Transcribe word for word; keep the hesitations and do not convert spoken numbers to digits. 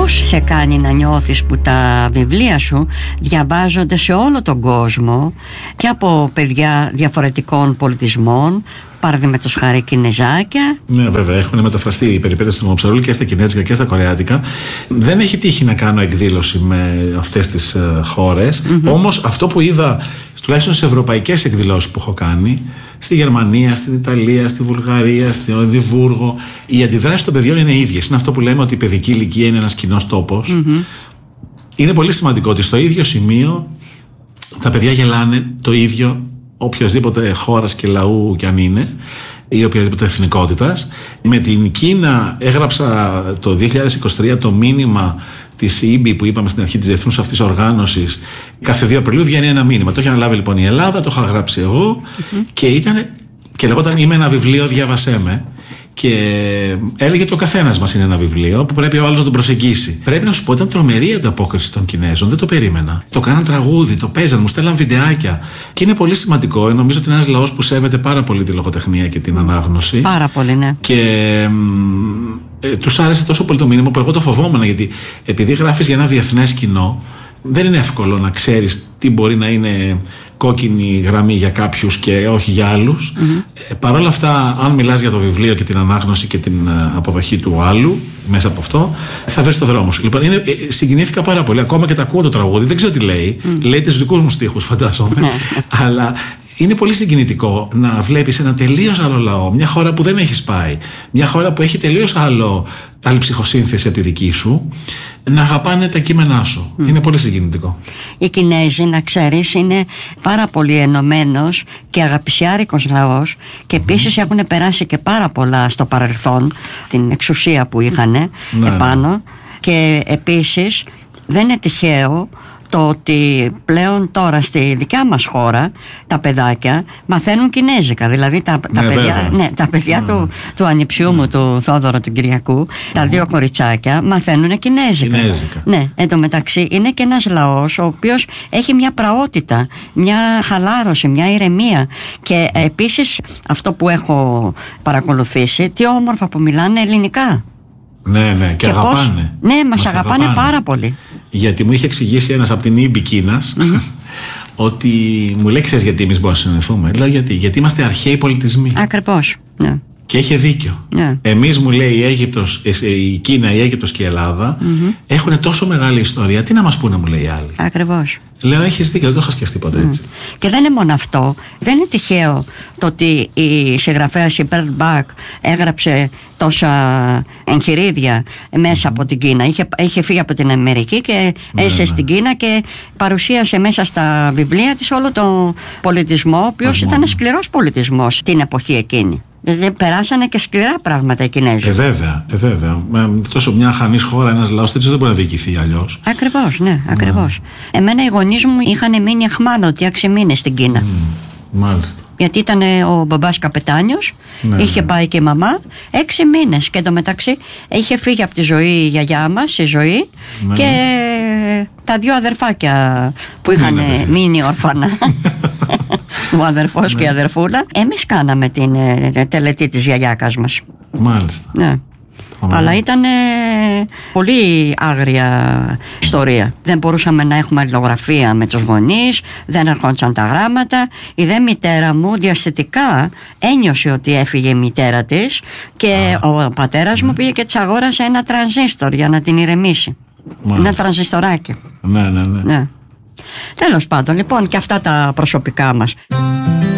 Πώς σε κάνει να νιώθεις που τα βιβλία σου διαβάζονται σε όλο τον κόσμο και από παιδιά διαφορετικών πολιτισμών, παραδείγματος χάρη Κινεζάκια? Ναι, βέβαια, έχουν μεταφραστεί οι περιπέτειες του Μοψαρούλη και στα Κινέζικα και στα Κορεάτικα. Δεν έχει τύχει να κάνω εκδήλωση με αυτές τις uh, χώρες. Mm-hmm. Όμως αυτό που είδα, τουλάχιστον στις ευρωπαϊκές εκδηλώσεις που έχω κάνει, στη Γερμανία, στην Ιταλία, στη Βουλγαρία, στην Εδιμβούργο, οι αντιδράσεις των παιδιών είναι ίδιες. Είναι αυτό που λέμε ότι η παιδική ηλικία είναι ένας κοινός τόπος. Mm-hmm. Είναι πολύ σημαντικό ότι στο ίδιο σημείο τα παιδιά γελάνε το ίδιο, οποιασδήποτε χώρας και λαού κι αν είναι, ή οποιαδήποτε εθνικότητας. Με την Κίνα έγραψα το δύο χιλιάδες είκοσι τρία το μήνυμα της ι μπι που είπαμε στην αρχή της Διεθνούς αυτής οργάνωσης. Κάθε δύο Απριλίου βγαίνει ένα μήνυμα. Το είχε αναλάβει λοιπόν η Ελλάδα, το είχα γράψει εγώ mm-hmm. και, ήταν, και λεγόταν «Είμαι ένα βιβλίο, διάβασέ με». Και έλεγε ότι ο καθένας μας είναι ένα βιβλίο που πρέπει ο άλλος να τον προσεγγίσει. Πρέπει να σου πω, ήταν τρομερή η ανταπόκριση των Κινέζων, δεν το περίμενα. Το κάναν τραγούδι, το παίζαν, μου στέλναν βιντεάκια. Και είναι πολύ σημαντικό. Νομίζω ότι είναι ένας λαός που σέβεται πάρα πολύ τη λογοτεχνία και την ανάγνωση. Πάρα πολύ, ναι. Και ε, τους άρεσε τόσο πολύ το μήνυμα που εγώ το φοβόμουν, γιατί επειδή γράφεις για ένα διεθνές κοινό, δεν είναι εύκολο να ξέρεις τι μπορεί να είναι κόκκινη γραμμή για κάποιους και όχι για άλλους. Mm-hmm. Ε, Παρ' όλα αυτά, αν μιλάς για το βιβλίο και την ανάγνωση και την uh, αποδοχή του άλλου μέσα από αυτό, θα βρεις το δρόμο σου. Λοιπόν, είναι, ε, συγκινήθηκα πάρα πολύ. Ακόμα και τα ακούω το τραγούδι, δεν ξέρω τι λέει. Mm. Λέει τους δικούς μου στίχους, φαντάζομαι. Αλλά είναι πολύ συγκινητικό να βλέπεις ένα τελείως άλλο λαό, μια χώρα που δεν έχεις πάει, μια χώρα που έχει τελείως άλλο, άλλη ψυχοσύνθεση από τη δική σου, να αγαπάνε τα κείμενά σου. Mm. Είναι πολύ συγκινητικό. Οι Κινέζοι, να ξέρεις, είναι πάρα πολύ ενωμένος και αγαπησιάρικος λαός και επίσης mm. έχουν περάσει και πάρα πολλά στο παρελθόν, την εξουσία που είχαν mm. επάνω ναι. Και επίσης δεν είναι τυχαίο το ότι πλέον τώρα στη δικιά μας χώρα τα παιδάκια μαθαίνουν Κινέζικα. Δηλαδή τα, τα ναι, παιδιά, ναι, τα παιδιά mm. του, του ανιψιού mm. μου, του Θόδωρο του Κυριακού, mm. τα δύο κοριτσάκια μαθαίνουν Κινέζικα. Κινέζικα. Ναι, εν τω μεταξύ είναι και ένας λαός ο οποίος έχει μια πραότητα, μια χαλάρωση, μια ηρεμία. Και επίσης αυτό που έχω παρακολουθήσει, τι όμορφα που μιλάνε ελληνικά. Ναι, ναι, και, και αγαπάνε. Πώς, ναι, μας, μας αγαπάνε, αγαπάνε πάρα πολύ. Γιατί μου είχε εξηγήσει ένας από την ι μπι Κίνας mm-hmm. ότι μου λέει, ξέρεις γιατί εμείς μπορούμε να συνεννοηθούμε? Λέω γιατί, γιατί είμαστε αρχαίοι πολιτισμοί. Ακριβώς, ναι. Και έχει δίκιο. Yeah. Εμείς, μου λέει, η, Αίγυπτος, η Κίνα, η Αίγυπτος και η Ελλάδα mm-hmm. έχουν τόσο μεγάλη ιστορία. Τι να μας πούνε, μου λέει οι άλλοι. Ακριβώς. Λέω, έχεις δίκιο, δεν το είχα σκεφτεί ποτέ έτσι. Mm. Και δεν είναι μόνο αυτό. Δεν είναι τυχαίο το ότι η συγγραφέας η Pearl Buck έγραψε τόσα εγχειρίδια μέσα mm. από την Κίνα. Είχε, είχε φύγει από την Αμερική και έζησε ναι, στην ναι. Κίνα και παρουσίασε μέσα στα βιβλία της όλο τον πολιτισμό, ο οποίος ήταν σκληρός πολιτισμός την εποχή εκείνη. Δηλαδή περάσανε και σκληρά πράγματα οι Κινέζοι. Ε, βέβαια, ε, βέβαια. Με τόσο μια χανής χώρα, ένας λαός τέτοιος δεν μπορεί να διοικηθεί αλλιώς. Ακριβώς, ναι, ακριβώς. Yeah. Εμένα οι γονείς μου είχαν μείνει αχμάλωτοι έξι μήνες στην Κίνα. Mm, μάλιστα. Γιατί ήταν ο μπαμπάς καπετάνιος, ναι, είχε ναι. πάει και η μαμά έξι μήνες. Και εντωμεταξύ είχε φύγει από τη ζωή η γιαγιά μας, η ζωή, ναι. και τα δύο αδερφάκια που είχαν ναι, μείνει όρφανα. Ο αδερφός ναι. και η αδερφούλα. Εμείς κάναμε την ε, τελετή της γιαγιάκας μας. Μάλιστα. Ναι. Ωραία. Αλλά ήταν ε, πολύ άγρια ιστορία. Δεν μπορούσαμε να έχουμε αλληλογραφία με τους γονείς, δεν ερχόντουσαν τα γράμματα. Η δε μητέρα μου διαστητικά ένιωσε ότι έφυγε η μητέρα της και Α. ο πατέρας ναι. μου πήγε και της αγόρασε ένα τρανζίστορ για να την ηρεμήσει. Μάλιστα. Ένα τρανζιστοράκι. Ναι, ναι, ναι. ναι. Τέλος πάντων, λοιπόν, και αυτά τα προσωπικά μας.